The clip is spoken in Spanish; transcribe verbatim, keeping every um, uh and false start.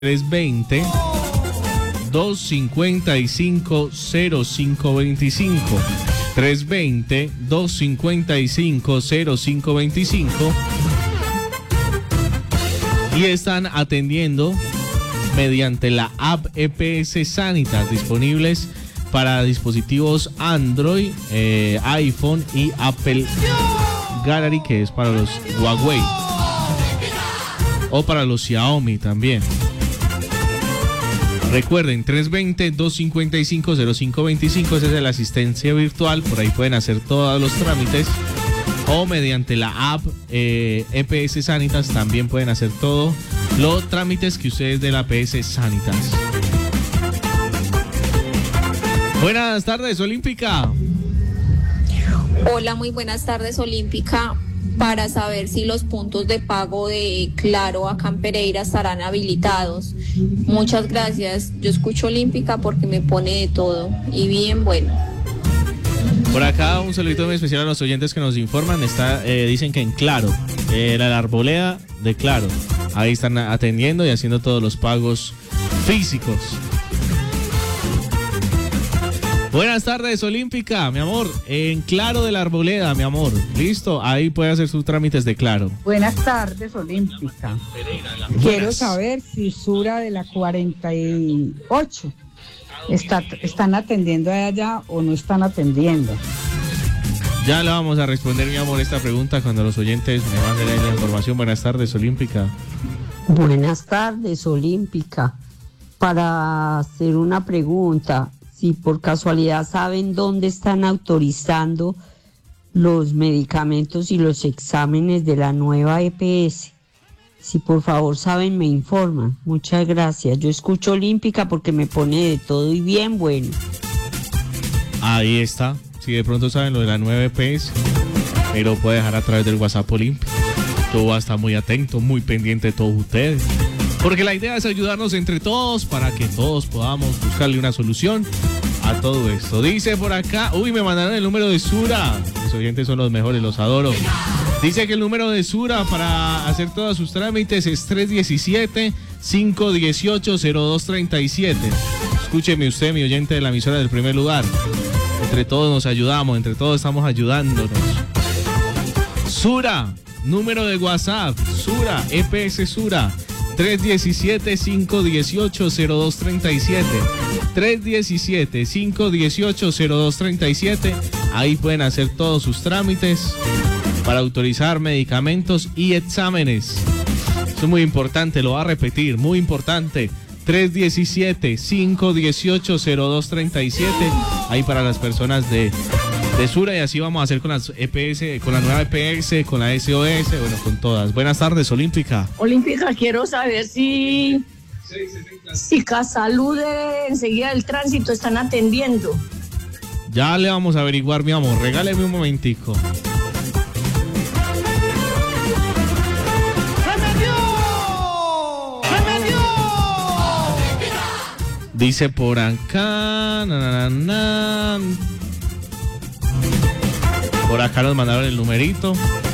tres veinte, dos cincuenta y cinco, cero cinco veinticinco. tres veinte, dos cincuenta y cinco, cero cinco veinticinco. Y están atendiendo mediante la app E P S Sanitas, disponibles para dispositivos Android, eh, iPhone y Apple Gallery, que es para los Huawei, o para los Xiaomi también. Recuerden, tres veinte, dos cincuenta y cinco, cero cinco veinticinco, esa es la asistencia virtual, por ahí pueden hacer todos los trámites, o mediante la app eh, E P S Sanitas también pueden hacer todos los trámites que ustedes de la E P S Sanitas. Buenas tardes, Olímpica. Hola, muy buenas tardes, Olímpica. Para saber si los puntos de pago de Claro acá en Pereira estarán habilitados. Muchas gracias. Yo escucho Olímpica porque me pone de todo. Y bien, bueno. Por acá un saludito muy especial a los oyentes que nos informan. Está, eh, dicen que en Claro, eh, la arboleda de Claro. Ahí están atendiendo y haciendo todos los pagos físicos. Buenas tardes, Olímpica, mi amor. En Claro de la Arboleda, mi amor. Listo, ahí puede hacer sus trámites de Claro. Buenas tardes, Olímpica. Quiero saber si Sura de la cuarenta y ocho está, están atendiendo allá o no están atendiendo. Ya le vamos a responder, mi amor, esta pregunta cuando los oyentes me manden la información. Buenas tardes, Olímpica. Buenas tardes, Olímpica. Para hacer una pregunta, si por casualidad saben dónde están autorizando los medicamentos y los exámenes de la nueva E P S. Si por favor saben, me informan. Muchas gracias. Yo escucho Olímpica porque me pone de todo y bien bueno. Ahí está. Si de pronto saben lo de la nueva E P S, me lo puede dejar a través del WhatsApp Olímpica. Todo va a estar muy atento, muy pendiente de todos ustedes. Porque la idea es ayudarnos entre todos para que todos podamos buscarle una solución a todo esto. Dice por acá, uy, me mandaron el número de Sura. Los oyentes son los mejores, los adoro. Dice que el número de Sura para hacer todos sus trámites es tres diecisiete, cinco dieciocho, cero dos treinta y siete. Escúcheme usted, mi oyente de la emisora del primer lugar. Entre todos nos ayudamos, entre todos estamos ayudándonos. Sura, número de WhatsApp, Sura, E P S Sura. tres diecisiete, cinco dieciocho, cero dos treinta y siete. tres diecisiete, cinco dieciocho, cero dos treinta y siete. Ahí pueden hacer todos sus trámites para autorizar medicamentos y exámenes. Eso es muy importante, lo voy a repetir, muy importante. tres diecisiete, cinco dieciocho, cero dos treinta y siete. Ahí para las personas de, de Sura, y así vamos a hacer con las E P S, con la nueva E P S, con la S O S, bueno, con todas. Buenas tardes, Olímpica. Olímpica, quiero saber si si Casalud de enseguida del tránsito están atendiendo. Ya le vamos a averiguar, mi amor. Regáleme un momentico. Dice por acá, na, na, na, na. Por acá nos mandaron el numerito.